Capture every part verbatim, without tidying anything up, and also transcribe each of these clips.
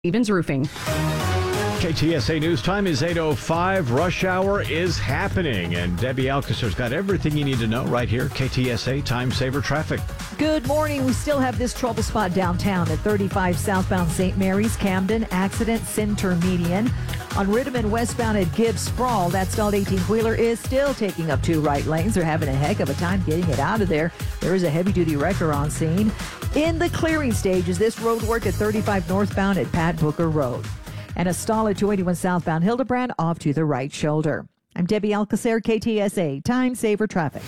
Stevens Roofing. K T S A News Time is eight oh five. Rush hour is happening, and Debbie Alcacer's got everything you need to know right here. K T S A Time Saver Traffic. Good morning. We still have this trouble spot downtown at thirty-five southbound Saint Mary's, Camden, accident center median. On Rittiman westbound at Gibbs Sprawl, that stalled eighteen-wheeler is still taking up two right lanes. They're having a heck of a time getting it out of there. There is a heavy-duty wrecker on scene. In the clearing stages, this road work at thirty-five northbound at Pat Booker Road. And a stall at two eighty-one southbound Hildebrand off to the right shoulder. I'm Debbie Alcacer, K T S A Time Saver Traffic.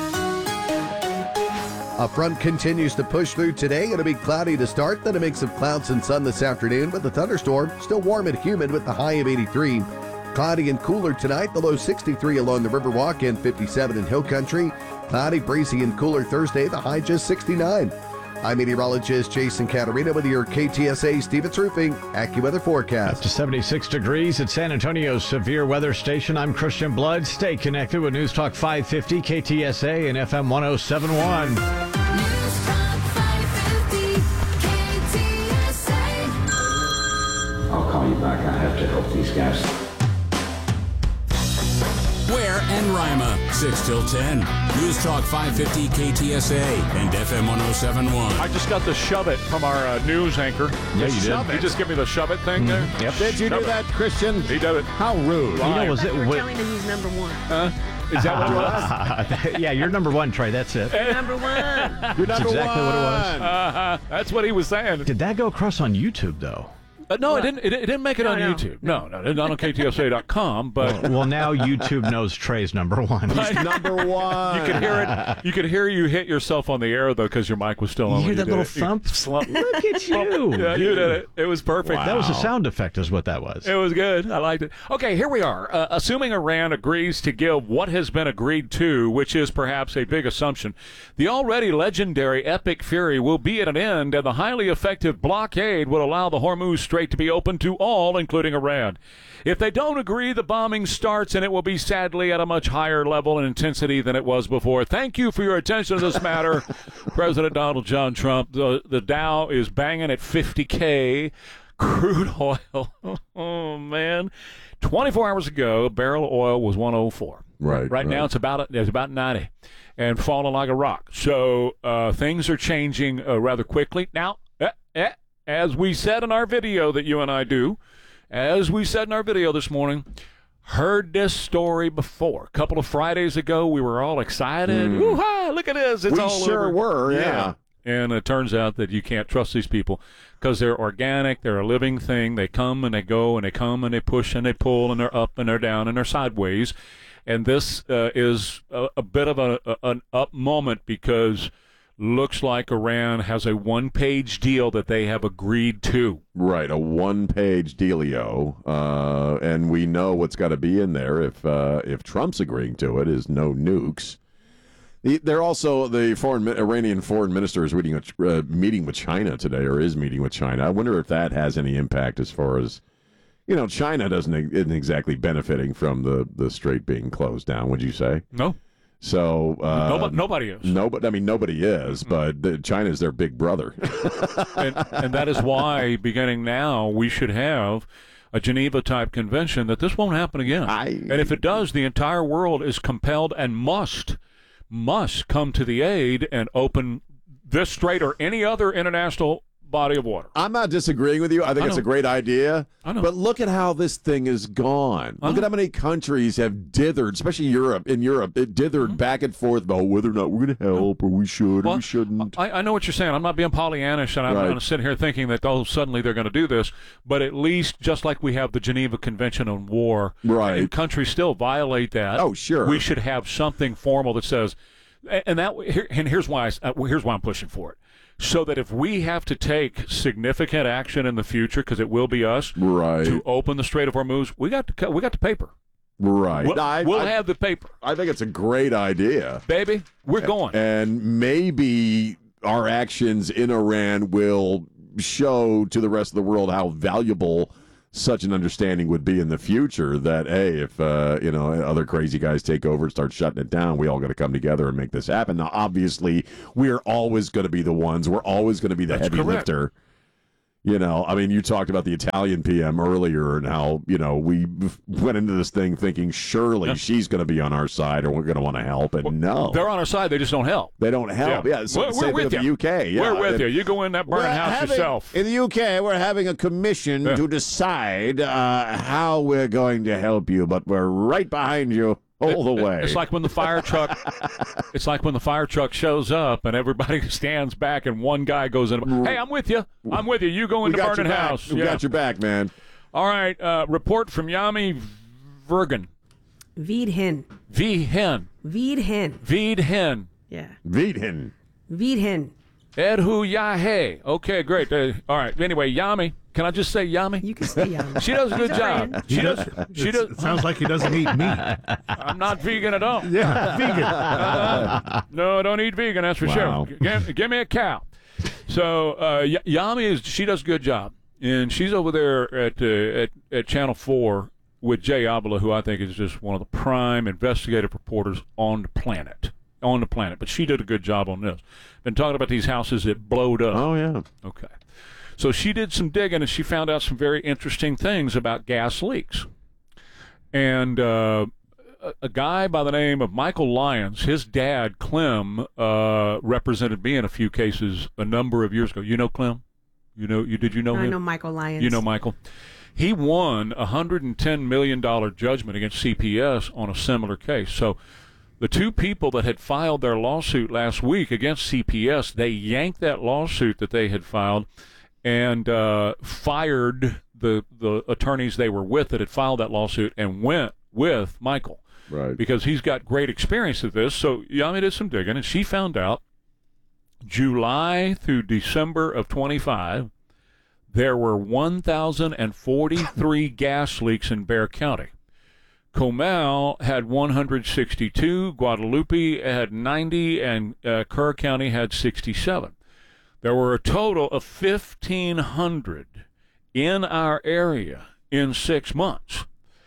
A front continues to push through today. It'll be cloudy to start, then a mix of clouds and sun this afternoon with a thunderstorm. Still warm and humid with the high of eighty-three. Cloudy and cooler tonight, the low sixty-three along the Riverwalk and fifty-seven in Hill Country. Cloudy, breezy, and cooler Thursday, the high just sixty-nine. I'm meteorologist Jason Caterina with your K T S A Stevens Roofing AccuWeather forecast. Up to seventy-six degrees at San Antonio's Severe Weather Station. I'm Christian Blood. Stay connected with News Talk five fifty, K T S A, and F M one oh seven point one. News Talk five fifty, K T S A. I'll call you back. I have to help these guys. Ware and Rima, six till ten. News Talk five fifty K T S A and F M one oh seven point one. I just got the shove it from our uh, news anchor. Yeah, you did. He just gave me the shove it thing there. Yep. Did you Shove do it. that, Christian? He did it. How rude. You know, was it? We're Wi- telling him he's number one. Is that what it was? yeah, you're number one, Trey. That's it. Number one. You're That's number exactly one. what it was. Uh-huh. That's what he was saying. Did that go across on YouTube, though? Uh, no, it didn't. It, it didn't make it No, on no. YouTube. No, no, it's not on K T S A dot com. But Well, now YouTube knows Trey's number one. He's number one. you could hear it. You could hear you hit yourself on the air though, because your mic was still You on. hear when that did little it. thump? You slump. Look at you. Yeah, you did it. It was perfect. That was a sound effect, is what that was. It was good. I liked it. Okay, here we are. Uh, assuming Iran agrees to give what has been agreed to, which is perhaps a big assumption, the already legendary Epic Fury will be at an end, and the highly effective blockade will allow the Hormuz Strait to be open to all, including Iran. If they don't agree, the bombing starts, and it will be sadly at a much higher level and intensity than it was before. Thank you for your attention to this matter, President Donald John Trump. The, the Dow is banging at fifty K. Crude oil, oh man, twenty-four hours ago, a barrel of oil was one oh four. Right. Right now, it's about it's about ninety, and falling like a rock. So uh, things are changing uh, rather quickly now. Eh, eh, as we said in our video that you and I do, as we said in our video this morning, heard this story before. A couple of Fridays ago, we were all excited. Mm. Woo-ha, look at this! It's We all sure over. were, yeah. And it turns out that you can't trust these people because they're organic. They're a living thing. They come and they go and they come and they push and they pull and they're up and they're down and they're sideways. And this uh, is a, a bit of a, a, an up moment because looks like Iran has a one-page deal that they have agreed to. Right, a one-page dealio, uh, and we know what's got to be in there if uh, if Trump's agreeing to it is no nukes. The, they're also the foreign Iranian foreign minister is meeting with, uh, meeting with China today, or is meeting with China. I wonder if that has any impact as far as, you know, China doesn't isn't exactly benefiting from the the strait being closed down. Would you say? No. So uh, nobody, nobody is. Nobody. I mean, nobody is, but the, China's their big brother. and, and that is why, beginning now, we should have a Geneva-type convention that this won't happen again. I, and if it does, the entire world is compelled and must, must come to the aid and open this strait or any other international body of water. I'm not disagreeing with you. I think I it's a know. great idea. I know. But look at how this thing is gone. I Look know. at how many countries have dithered, especially Europe. In Europe, it dithered Mm-hmm. back and forth about whether or not we're going to help or we should or Well, we shouldn't. I, I know what you're saying. I'm not being Pollyannish, and I'm Right. going to sit here thinking that, oh, suddenly they're going to do this. But at least, just like we have the Geneva Convention on War, Right. and countries still violate that. Oh, sure. We should have something formal that says, and that here, and here's why I, uh, here's why I'm pushing for it. So that if we have to take significant action in the future, because it will be us, Right. to open the Strait of Hormuz, we got the we got the paper. Right. We'll, I, we'll I, have the paper, I think it's a great idea. baby. We're going. And maybe our actions in Iran will show to the rest of the world how valuable such an understanding would be in the future, that, hey, if uh, you know, other crazy guys take over and start shutting it down, we all got to come together and make this happen. Now, obviously, we're always going to be the ones. We're always going to be the That's heavy correct. lifter. You know, I mean, you talked about the Italian P M earlier and how, you know, we went into this thing thinking surely Yeah. she's going to be on our side or we're going to want to help. And no. They're on our side. They just don't help. They don't help. Yeah, so we're, same we're with thing you. with the U K. Yeah. We're with And you. You go in that burning we're house having- yourself. In the U K, we're having a commission Yeah. to decide uh, how we're going to help you, but we're right behind you all the way. It's like when the fire truck. It's like when the fire truck shows up and everybody stands back and one guy goes in. Hey, I'm with you. I'm with you. You go we into got your burning back. house. We Yeah. got your back, man. All right. Uh, report from Yami Vergen. Wiedhen. Vehen. Wiedhen. Wiedhen. Yeah. Wiedhen. Wiedhen. Edhu Yahe. Okay, great. Uh, all right. Anyway, Yami. Can I just say Yami? You can stay young. She does a good job. She does. She It's- does. It sounds like he doesn't eat meat. I'm not vegan at all. Yeah, vegan. Uh, no, I don't eat vegan. That's for Wow. sure. Give, give me a cow. So uh, y- Yami is. She does a good job, and she's over there at uh, at at Channel Four with Jay Abela, who I think is just one of the prime investigative reporters on the planet. On the planet, but she did a good job on this. Been talking about these houses that blowed up. Oh, yeah. Okay. So she did some digging and she found out some very interesting things about gas leaks. And uh, a, a guy by the name of Michael Lyons, his dad, Clem, uh, represented me in a few cases a number of years ago. You know Clem? You know, you did you know I him? know Michael Lyons. You know Michael? He won a one hundred ten million dollars judgment against C P S on a similar case. So the two people that had filed their lawsuit last week against C P S, they yanked that lawsuit that they had filed and uh, fired the the attorneys they were with that had filed that lawsuit and went with Michael. Right. Because he's got great experience with this. So Yami did some digging, and she found out July through December of twenty-five, there were one thousand forty-three gas leaks in Bexar County. Comal had one hundred sixty-two, Guadalupe had ninety, and uh, Kerr County had sixty-seven. There were a total of fifteen hundred in our area in six months.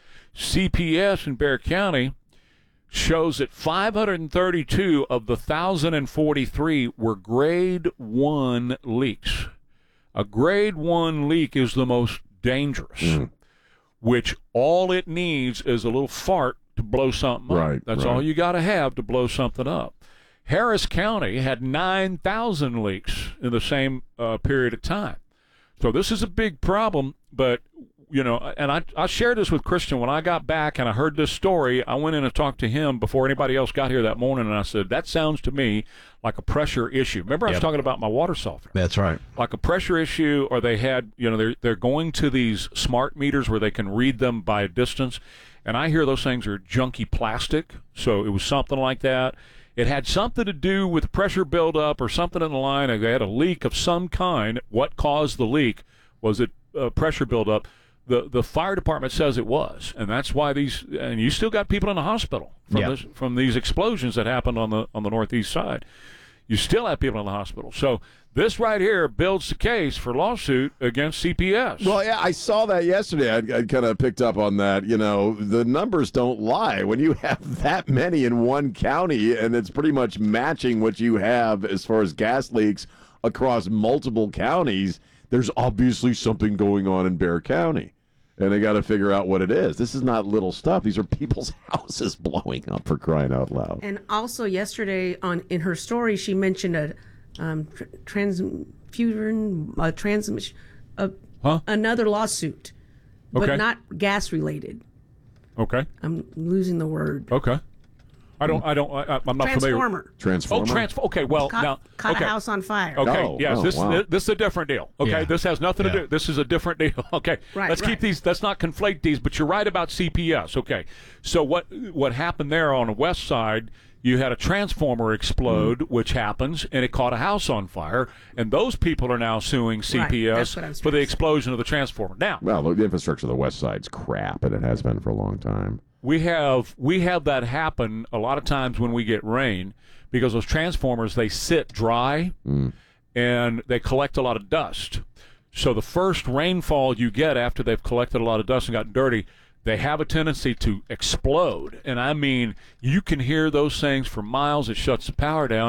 C P S in Bexar County shows that five hundred thirty-two of the one thousand forty-three were grade one leaks. A grade one leak is the most dangerous, Mm. which all it needs is a little fart to blow something up. Right, That's right. all you got to have to blow something up. Harris County had nine thousand leaks in the same uh, period of time. So this is a big problem, but, you know, and I, I shared this with Christian when I got back and I heard this story. I went in and talked to him before anybody else got here that morning, and I said, that sounds to me like a pressure issue. Remember I was Yep. talking about my water softener? That's right. Like a pressure issue, or they had, you know, they're, they're going to these smart meters where they can read them by a distance, and I hear those things are junky plastic, so it was something like that. It had something to do with pressure buildup or something in the line. They had a leak of some kind. What caused the leak? Was it uh, pressure buildup? The the fire department says it was, and that's why these. And you still got people in the hospital from Yeah. this, from these explosions that happened on the on the northeast side. You still have people in the hospital. So this right here builds the case for lawsuit against C P S. Well, yeah, I saw that yesterday. I, I kind of picked up on that. You know, the numbers don't lie. When you have that many in one county, and it's pretty much matching what you have as far as gas leaks across multiple counties, there's obviously something going on in Bexar County. And they got to figure out what it is. This is not little stuff. These are people's houses blowing up, for crying out loud. And also yesterday on in her story, she mentioned a um, tr- transfusion, a transmission, a, Huh? another lawsuit, but Okay. not gas related. Okay. I'm losing the word. Okay. I don't. I don't. I, I'm not familiar. Transformer. Transformer? Oh, transform. Okay. Well, Caught, now. caught okay. a house on fire. Okay. Oh, yes. oh, this wow. this, this is a different deal. Okay. Yeah. This has nothing to Yeah. do. This is a different deal. Okay. Right, Let's keep right. these. Let's not conflate these. But you're right about C P S. Okay. So what what happened there on the west side? You had a transformer explode, Mm-hmm. which happens, and it caught a house on fire. And those people are now suing C P S Right, that's what I was for the trying to say. explosion of the transformer. Now, Well, the infrastructure of the west side's crap, and it has been for a long time. we have we have that happen a lot of times when we get rain, because those transformers, they sit dry and they collect a lot of dust. So the first rainfall you get after they've collected a lot of dust and gotten dirty, they have a tendency to explode. And I mean, you can hear those things for miles. It shuts the power down.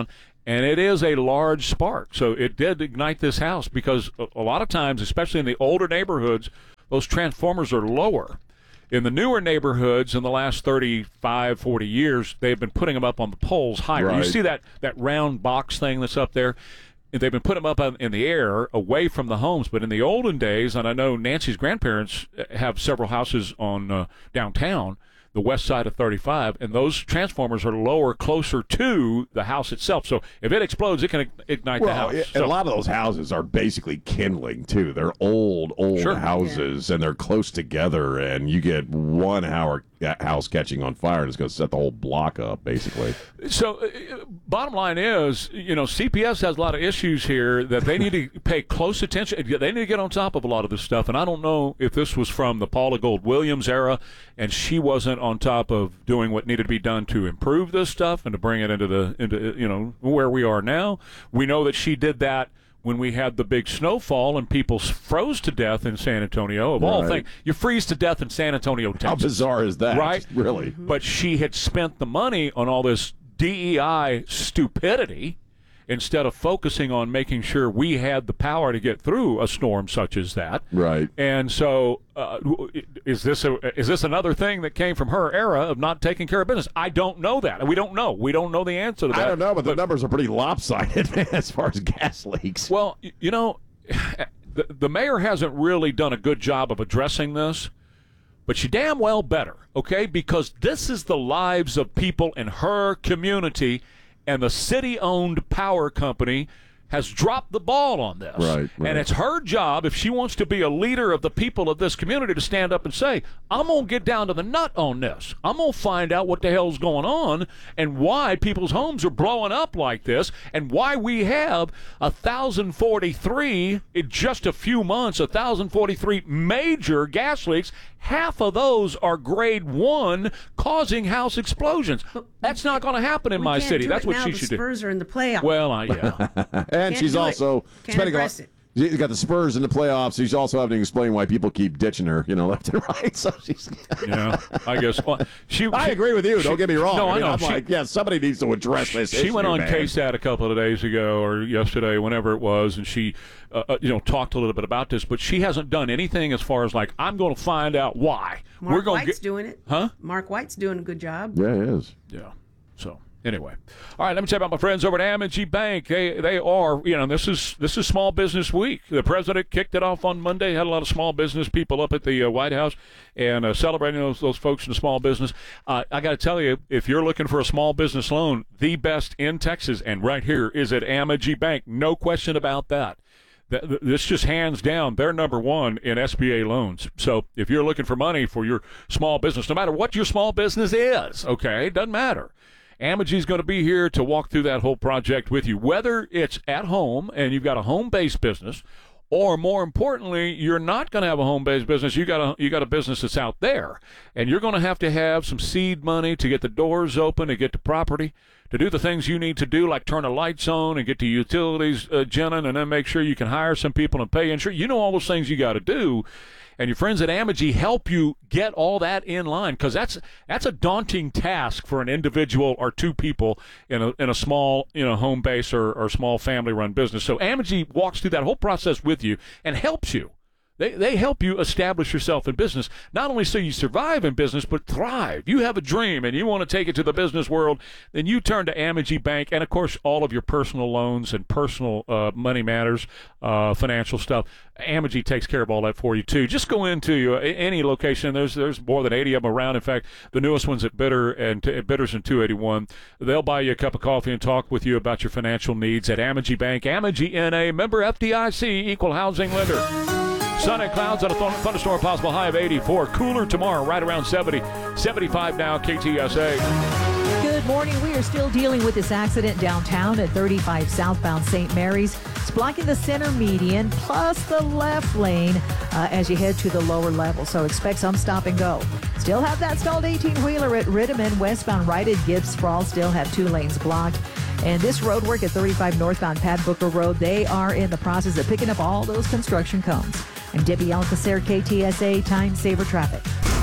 And it is a large spark. So it did ignite this house because a, a lot of times, especially in the older neighborhoods, those transformers are lower. In the newer neighborhoods in the last thirty-five, forty years, they've been putting them up on the poles higher. Right. You see that, that round box thing that's up there? They've been putting them up in the air away from the homes. But in the olden days, and I know Nancy's grandparents have several houses on uh, downtown, the west side of thirty-five, and those transformers are lower, closer to the house itself. So if it explodes, it can ignite well, the house. And So- a lot of those houses are basically kindling, too. They're old, old Sure. houses, and they're close together, and you get one hour, house catching on fire, and it's going to set the whole block up, basically. So, uh, bottom line is, you know, C P S has a lot of issues here that they need to pay close attention. They need to get on top of a lot of this stuff. And I don't know if this was from the Paula Gold Williams era, and she wasn't on top of doing what needed to be done to improve this stuff and to bring it into the into you know where we are now. We know that she did that when we had the big snowfall and people s- froze to death in San Antonio. Of all Right. things, you freeze to death in San Antonio, Texas. How bizarre is that? Right? Really? But she had spent the money on all this D E I stupidity instead of focusing on making sure we had the power to get through a storm such as that. Right. And so, uh, is this a, is this another thing that came from her era of not taking care of business? I don't know that. We don't know. We don't know the answer to that. I don't know, but the numbers are pretty lopsided, man, as far as gas leaks. Well, y- you know, the, the mayor hasn't really done a good job of addressing this, but she damn well better, okay? Because this is the lives of people in her community, and the city-owned power company has dropped the ball on this. Right, right. And it's her job, if she wants to be a leader of the people of this community, to stand up and say, I'm going to get down to the nut on this. I'm going to find out what the hell's going on and why people's homes are blowing up like this and why we have one thousand forty-three, in just a few months, one thousand forty-three major gas leaks. Half of those are grade one, causing house explosions. That's not going to happen in We my can't city. do That's it what now. she the should do. Spurs are in the playoffs. Well, I, yeah. And Can't she's do it. also Can't spending a address lot. it. She's got the Spurs in the playoffs. She's also having to explain why people keep ditching her, you know, left and right. So she's. Yeah, I guess. Well, she, I she- agree with you. she- Don't get me wrong. No, I, mean, know. I'm She- like, yeah, somebody needs to address this. She went issue, on man. K SAT a couple of days ago or yesterday, whenever it was, and she, uh, uh, you know, talked a little bit about this. But she hasn't done anything as far as like, I'm going to find out why. Mark We're going White's get, doing it. huh? Mark White's doing a good job. Yeah, it is. Yeah. So anyway, all right. Let me tell you about my friends over at M and G Bank. They they are, you know, this is this is Small Business Week. The president kicked it off on Monday. Had a lot of small business people up at the uh, White House and uh, celebrating those those folks in the small business. Uh, I got to tell you, if you're looking for a small business loan, the best in Texas and right here is at M and G Bank. No question about that. Th- This just hands down, they're number one in S B A loans. So if you're looking for money for your small business, no matter what your small business is, okay, doesn't matter. Amegy is going to be here to walk through that whole project with you, whether it's at home and you've got a home-based business, or more importantly, you're not going to have a home-based business. You got a you got a business that's out there, and you're going to have to have some seed money to get the doors open, to get the property, to do the things you need to do, like turn the lights on and get the utilities uh, ginning, and then make sure you can hire some people and pay insurance. You know all those things you got to do. And your friends at Amegy help you get all that in line, because that's that's a daunting task for an individual or two people in a in a small, you know, home base or, or small family run business. So Amegy walks through that whole process with you and helps you. They they help you establish yourself in business, not only so you survive in business, but thrive. You have a dream and you want to take it to the business world, then you turn to Amegy Bank, and of course all of your personal loans and personal uh, money matters, uh, financial stuff. Amegy takes care of all that for you too. Just go into uh, any location. There's there's more than eighty of them around. In fact, the newest one's at Bitter and at Bitters and two eighty-one. They'll buy you a cup of coffee and talk with you about your financial needs at Amegy Bank. Amegy N A, member F D I C, equal housing lender. Sun and clouds and a th- thunderstorm, possible high of eighty-four. Cooler tomorrow, right around seventy. seventy-five now, K T S A. Good morning. We are still dealing with this accident downtown at thirty-five southbound Saint Mary's. It's blocking the center median plus the left lane uh, as you head to the lower level. So expect some stop and go. Still have that stalled eighteen-wheeler at Rittiman. Westbound right at Gibbs Sprawl still have two lanes blocked. And this road work at thirty-five northbound Pat Booker Road, they are in the process of picking up all those construction cones. I'm Debbie Alcacer, K T S A Time Saver Traffic.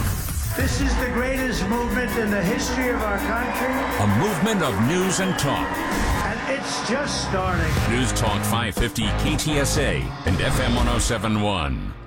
This is the greatest movement in the history of our country, A movement of news and talk. and It's just starting. News Talk five fifty K T S A and F M one oh seven point one.